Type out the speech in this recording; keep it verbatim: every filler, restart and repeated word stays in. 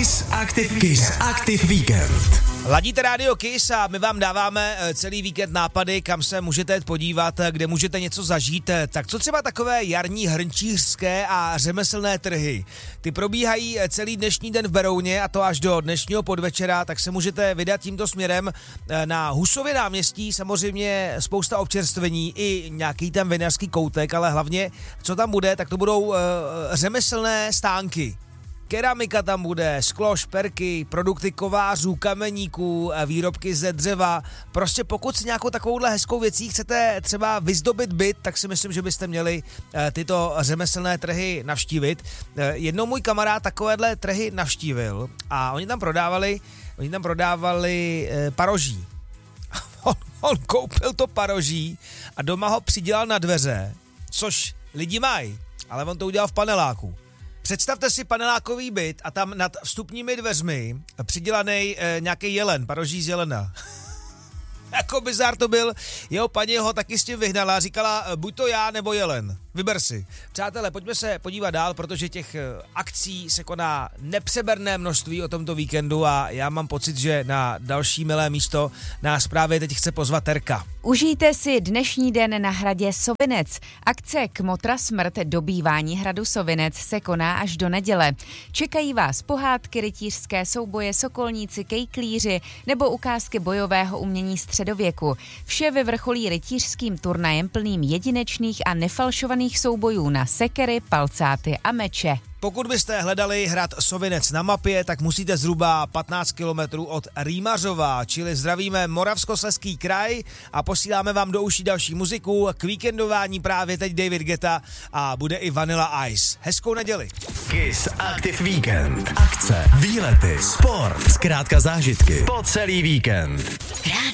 Kiss Active, Kiss Active Weekend. Ladíte rádio Kiss a my vám dáváme celý víkend nápady, kam se můžete jít podívat, kde můžete něco zažít. Tak co třeba takové jarní hrnčířské a řemeslné trhy? Ty probíhají celý dnešní den v Berouně a to až do dnešního podvečera, tak se můžete vydat tímto směrem na Husově náměstí. Samozřejmě spousta občerstvení i nějaký tam vinařský koutek, ale hlavně, co tam bude, tak to budou uh, řemeslné stánky. Keramika tam bude, sklo, šperky, produkty kovářů, kameníků, výrobky ze dřeva. Prostě pokud si nějakou takovouhle hezkou věcí chcete třeba vyzdobit byt, tak si myslím, že byste měli tyto řemeslné trhy navštívit. Jednou můj kamarád takovéhle trhy navštívil a oni tam prodávali, oni tam prodávali paroží. On, on koupil to paroží a doma ho přidělal na dveře, což lidi mají, ale on to udělal v paneláku. Představte si panelákový byt a tam nad vstupními dveřmi přidělaný e, nějaký jelen, paroží z jelena. Jako bizár to byl, jeho paní ho taky s tím vyhnala a říkala, buď to já nebo jelen, vyber si. Přátelé, pojďme se podívat dál, protože těch akcí se koná nepřeberné množství o tomto víkendu a já mám pocit, že na další milé místo nás právě teď chce pozvat Terka. Užijte si dnešní den na hradě Sovinec. Akce Kmotra smrt dobývání hradu Sovinec se koná až do neděle. Čekají vás pohádky, rytířské souboje, sokolníci, kejklíři nebo ukázky bojového umění středověku. Vše vyvrcholí rytířským turnajem plným jedinečných a nefalšovaných soubojů na sekery, palcáty a meče. Pokud byste hledali hrad Sovinec na mapě, tak musíte zhruba patnáct kilometrů od Rýmařova, čili zdravíme Moravskoslezský kraj a posíláme vám do uší další muziku. K víkendování právě teď David Guetta a bude i Vanilla Ice. Hezkou neděli. Kiss Active Weekend. Akce, výlety, sport, zkrátka zážitky po celý víkend.